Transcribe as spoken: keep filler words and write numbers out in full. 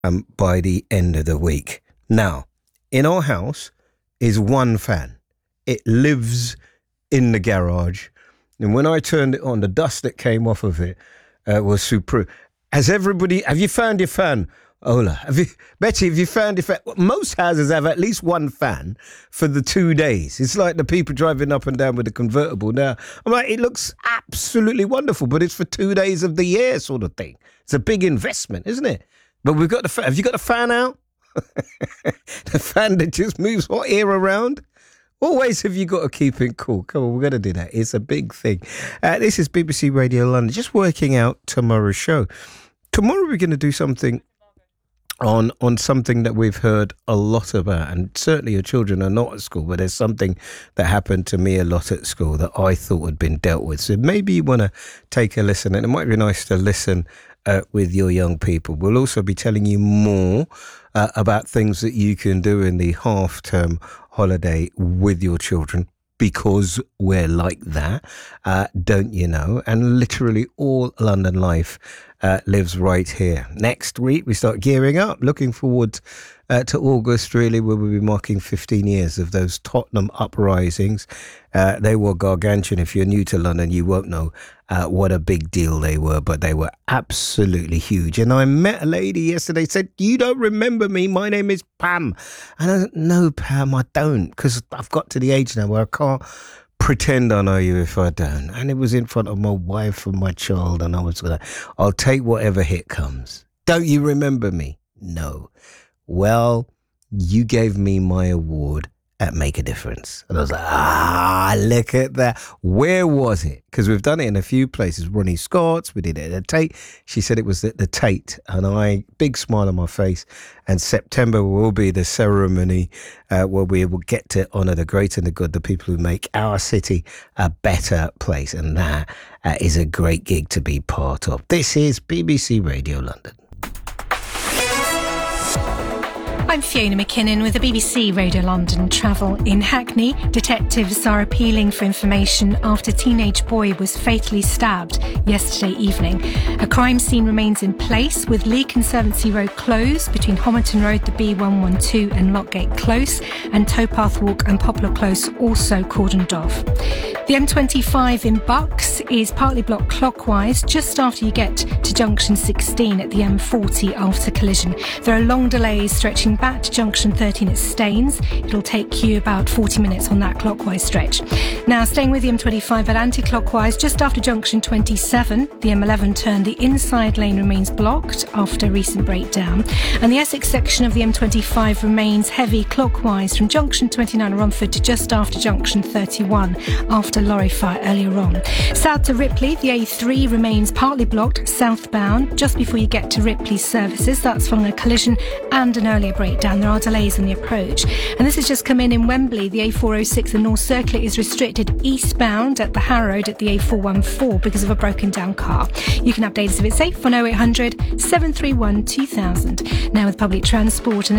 um, by the end of the week. Now, in our house is one fan. It lives in the garage. And when I turned it on, the dust that came off of it uh, was superb. Has everybody, have you found your fan, Ola? Have you, Betty, have you found your fan? Most houses have at least one fan for the two days. It's like the people driving up and down with the convertible now. I'm like, it looks absolutely wonderful, but it's for two days of the year sort of thing. It's a big investment, isn't it? But we've got the fan. Have you got the fan out? The fan that just moves hot air around? What ways have you got to keep it cool? Come on, we're going to do that. It's a big thing. Uh, this is B B C Radio London. Just working out tomorrow's show. Tomorrow we're going to do something on on something that we've heard a lot about, and certainly your children are not at school, but there's something that happened to me a lot at school that I thought had been dealt with. So maybe you want to take a listen, and it might be nice to listen uh, with your young people. We'll also be telling you more uh, about things that you can do in the half-term holiday with your children, because we're like that, uh, don't you know? And literally all London life uh, lives right here. Next week, we start gearing up, looking forward uh, to August, really, where we'll be marking fifteen years of those Tottenham uprisings. Uh, they were gargantuan. If you're new to London, you won't know uh, what a big deal they were, but they were absolutely huge. And I met a lady yesterday, said, you don't remember me, my name is Pam. And I said, no, Pam, I don't, because I've got to the age now where I can't pretend I know you if I don't. And it was in front of my wife and my child, and I was like, I'll take whatever hit comes. Don't you remember me? No. Well, you gave me my award at Make a Difference. And I was like, ah, look at that. Where was it? Because we've done it in a few places. Ronnie Scott's, we did it at the Tate. She said it was at the Tate. And I, big smile on my face. And September will be the ceremony uh, where we will get to honour the great and the good, the people who make our city a better place. And that uh, is a great gig to be part of. This is B B C Radio London. I'm Fiona McKinnon with the B B C Radio London Travel. In Hackney, detectives are appealing for information after a teenage boy was fatally stabbed yesterday evening. A crime scene remains in place with Lee Conservancy Road closed between Homerton Road, the B one twelve and Lockgate Close, and Towpath Walk and Poplar Close also cordoned off. The M twenty-five in Bucks is partly blocked clockwise just after you get to junction sixteen at the M forty after collision. There are long delays stretching back to junction thirteen at Staines. It'll take you about forty minutes on that clockwise stretch. Now, staying with the M twenty-five at anti-clockwise, just after junction twenty-seven, the M eleven turn, the inside lane remains blocked after a recent breakdown. And the Essex section of the M twenty-five remains heavy clockwise from junction twenty-nine at Romford to just after junction thirty-one after lorry fire earlier on. South to Ripley, the A three remains partly blocked southbound just before you get to Ripley services. That's following a collision and an earlier breakdown. There are delays on the approach. And this has just come in in Wembley. The A four oh six, the North Circular, is restricted eastbound at the Harrow Road at the A four fourteen because of a broken down car. You can update us if it's safe on oh eight hundred, seven three one, two thousand. Now with public transport and